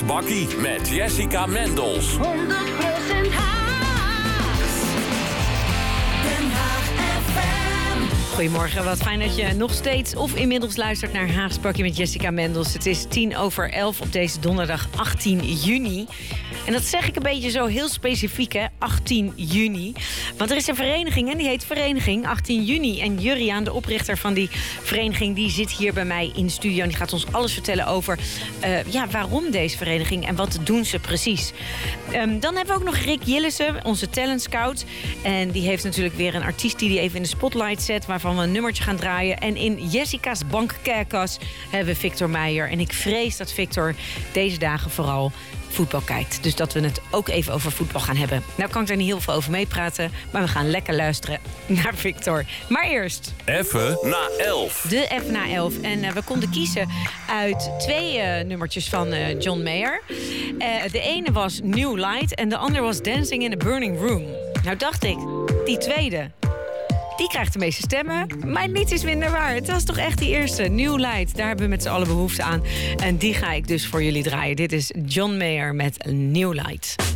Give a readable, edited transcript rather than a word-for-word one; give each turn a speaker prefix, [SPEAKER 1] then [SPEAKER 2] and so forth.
[SPEAKER 1] Bakkie met Jessica Mendels.
[SPEAKER 2] 100% Haags. Den Haag FM.
[SPEAKER 3] Goedemorgen, wat fijn dat je nog steeds of inmiddels luistert naar Haags Bakkie met Jessica Mendels. Het is 11:10 op deze donderdag 18 juni. En dat zeg ik een beetje zo heel specifiek, hè, 18 juni. Want er is een vereniging en die heet Vereniging 18 juni. En Juriaan, de oprichter van die vereniging, die zit hier bij mij in de studio. En die gaat ons alles vertellen over waarom deze vereniging en wat doen ze precies. Dan hebben we ook nog Rick Jillissen, onze talent scout. En die heeft natuurlijk weer een artiest die even in de spotlight zet, waarvan we een nummertje gaan draaien. En in Jessica's bankkerkas hebben we Victor Meijer. En ik vrees dat Victor deze dagen vooral voetbal kijkt. Dus dat we het ook even over voetbal gaan hebben. Nou kan ik er niet heel veel over meepraten, maar we gaan lekker luisteren naar Victor. Maar eerst
[SPEAKER 1] Even na 11.
[SPEAKER 3] de F na 11. En we konden kiezen uit twee nummertjes van John Mayer. De ene was New Light en de andere was Dancing in a Burning Room. Nou dacht ik, die tweede, die krijgt de meeste stemmen, maar niets is minder waar. Het was toch echt die eerste, New Light. Daar hebben we met z'n allen behoefte aan. En die ga ik dus voor jullie draaien. Dit is John Mayer met New Light.